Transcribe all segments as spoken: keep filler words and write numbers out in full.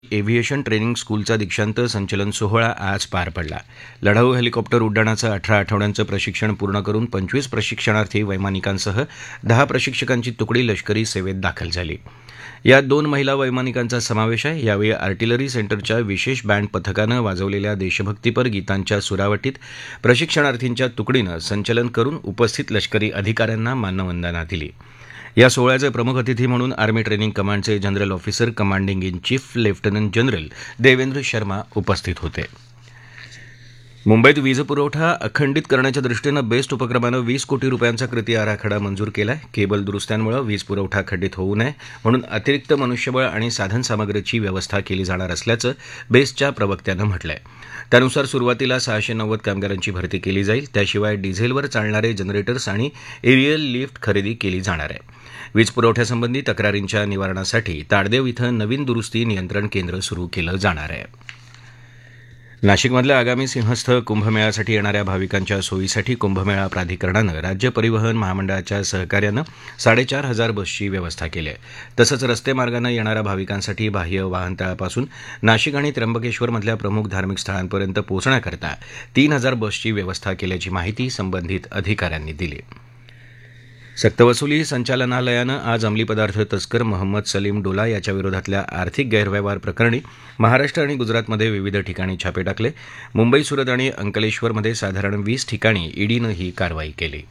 Aviation training स्कूलचा दीक्षांत संचलन सोहळा आज पार पडला. लढाऊ हेलिकॉप्टर उड्डाणाचं अठरा आठवड्यांचं प्रशिक्षण पूर्ण करून पंचवीस प्रशिक्षणार्थी वैमानिकांसह दहा प्रशिक्षकांची तुकडी लष्करी सेवेत दाखल झाली. यात दोन महिला वैमानिकांचा समावेश आहे. यावेळी आर्टिलरी सेंटरच्या विशेष बँड पथकानं वाजवलेल्या देशभक्तीपर गीतांच्या सुरावटीत प्रशिक्षणार्थींच्या तुकडीनं संचलन करून उपस्थित लष्करी अधिकाऱ्यांना मानवंदना दिली. या सोहळ्याचे प्रमुख अतिथी म्हणून आर्मी ट्रेनिंग कमांडचे general officer commanding in chief lieutenant general Devendra Sharma उपस्थित होते. मुंबईत वीजपुरवठा अखंडित करण्याच्या दृष्टीनं बेस्ट उपक्रमानं वीस कोटी रुपयांचा कृती आराखडा मंजूर केला आहे. केबल दुरुस्त्यांमुळे वीज पुरवठा खंडित होऊ नये म्हणून अतिरिक्त मनुष्यबळ आणि साधनसामग्रीची व्यवस्था केली जाणार असल्याचं बेस्टच्या प्रवक्त्यानं म्हटलं आहे. त्यानुसार सुरुवातीला सहाशे नव्वद कामगारांची भरती केली जाईल. त्याशिवाय डिझेलवर चालणारे जनरेटर्स आणि एरियल लिफ्ट खरेदी केली जाणार आहे. वीज पुरवठ्यासंबंधी तक्रारींच्या निवारणासाठी ताडदेव इथं नवीन दुरुस्ती नियंत्रण केंद्र सुरू केलं जाणार आहे. नाशिकमधल्या आगामी सिंहस्थ कुंभमेळ्यासाठी येणाऱ्या भाविकांच्या सोयीसाठी कुंभमेळा प्राधिकरणानं राज्य परिवहन महामंडळाच्या सहकार्यानं साडेचार हजार बसची व्यवस्था केली आहे. तसंच रस्ते मार्गानं येणाऱ्या भाविकांसाठी बाह्य वाहनतळापासून नाशिक आणि त्र्यंबकेश्वरमधल्या प्रमुख धार्मिक स्थळांपर्यंत पोहोचण्याकरता तीन हजार बसची व्यवस्था केल्याची माहिती संबंधित अधिकाऱ्यांनी दिली. सक्तवसुली संचालनालयानं आज अंमली पदार्थ तस्कर मोहम्मद सलीम डोला याच्या विरोधातल्या आर्थिक गैरव्यवहार प्रकरणी महाराष्ट्र आणि गुजरातमध्ये विविध ठिकाणी छापे टाकले. मुंबई, सुरत आणि अंकलेश्वरमध्ये साधारण वीस ठिकाणी ईडीनं ही कारवाई केली.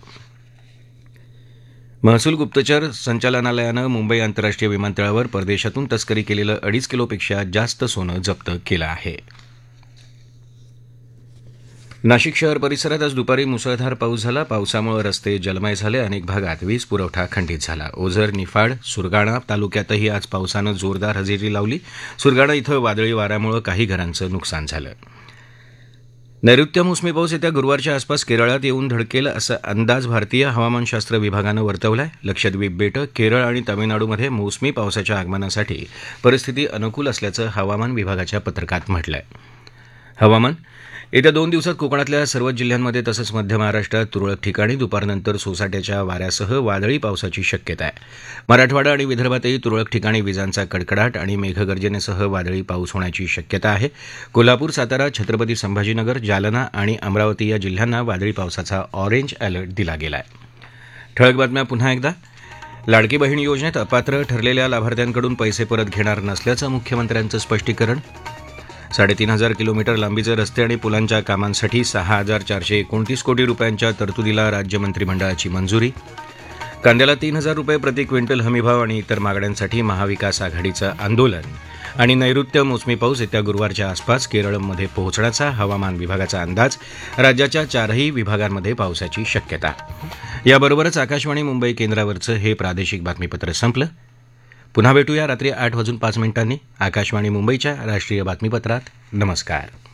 महसूल गुप्तचर संचालनालयानं मुंबई आंतरराष्ट्रीय विमानतळावर परदेशातून तस्करी केलेलं अडीच किलोपेक्षा जास्त सोनं जप्त केलं आहे. नाशिक शहर परिसरात आज दुपारी मुसळधार पाऊस झाला. पावसामुळे रस्ते जलमय झाले. अनेक भागात वीज पुरवठा खंडित झाला. ओझर, निफाड, सुरगाणा तालुक्यातही आज पावसानं जोरदार हजेरी लावली. सुरगाणा इथं वादळी वाऱ्यामुळे काही घरांचं नुकसान झालं. नैऋत्य मोसमी पाऊस येत्या गुरुवारच्या आसपास केरळात येऊन धडकेल असा अंदाज भारतीय हवामानशास्त्र विभागानं वर्तवला आहे. लक्षद्वीप बेटं, केरळ आणि तामिळनाडूमध्ये मोसमी पावसाच्या आगमनासाठी परिस्थिती अनुकूल असल्याचं हवामान विभागाच्या पत्रकात म्हटलं आहे. हवामान येत्या दोन दिवसात कोकणातल्या सर्वच जिल्ह्यांमध्ये तसंच मध्य महाराष्ट्रात तुरळक ठिकाणी दुपारनंतर सोसाट्याच्या वाऱ्यासह वादळी पावसाची शक्यता आहे. मराठवाडा आणि विदर्भातही तुरळक ठिकाणी विजांचा कडकडाट आणि मेघगर्जनेसह वादळी पाऊस होण्याची शक्यता आहे. कोल्हापूर, सातारा, छत्रपती संभाजीनगर, जालना आणि अमरावती या जिल्ह्यांना वादळी पावसाचा ऑरेंज अलर्ट दिला गेला आहे. ठळक बातम्या पुन्हा एकदा. लाडकी बहीण योजनेत अपात्र ठरलेल्या लाभार्थ्यांकडून पैसे परत घेणार नसल्याचं मुख्यमंत्र्यांचं स्पष्टीकरण. साडेतीन हजार किलोमीटर लांबीचे रस्ते आणि पुलांच्या कामांसाठी सहा हजार चारशे एकोणतीस कोटी रुपयांच्या तरतुदीला राज्य मंत्रिमंडळाची मंजुरी. कांद्याला तीन हजार रुपये प्रति क्विंटल हमीभाव आणि इतर मागण्यांसाठी महाविकास आघाडीचं आंदोलन. आणि नैऋत्य मोसमी पाऊस येत्या गुरुवारच्या आसपास केरळमध्ये पोहोचण्याचा हवामान विभागाचा अंदाज. राज्याच्या चारही विभागांमध्ये पावसाची शक्यता. याबरोबरच आकाशवाणी मुंबई केंद्रावरचं हे प्रादेशिक बातमीपत्र संपलं. पुन्हा भेटूया रात्री आठ वाजून पाच मिनिटांनी आकाशवाणी मुंबईच्या राष्ट्रीय बातमीपत्रात. नमस्कार.